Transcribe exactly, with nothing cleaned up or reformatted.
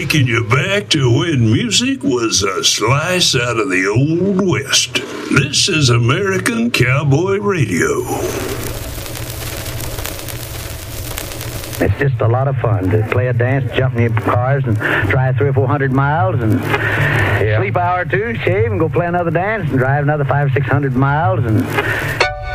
taking you back to when music was a slice out of the Old West. This is American Cowboy Radio. It's just a lot of fun to play a dance, jump in your cars, and drive three or four hundred miles, and yeah. sleep an hour or two, shave, and go play another dance, and drive another five or six hundred miles, and